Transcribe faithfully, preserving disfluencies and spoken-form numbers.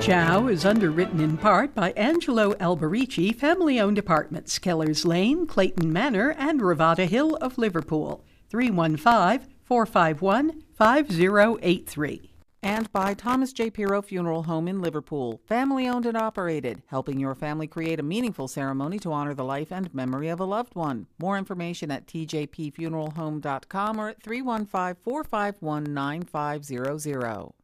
Ciao is underwritten in part by Angelo Alberici, family-owned apartments, Kellers Lane, Clayton Manor, and Ravada Hill of Liverpool. three one five, four five one, five zero eight three. And by Thomas J. Pirro Funeral Home in Liverpool, family-owned and operated, helping your family create a meaningful ceremony to honor the life and memory of a loved one. More information at t j p funeral home dot com or at three one five, four five one, nine five zero zero.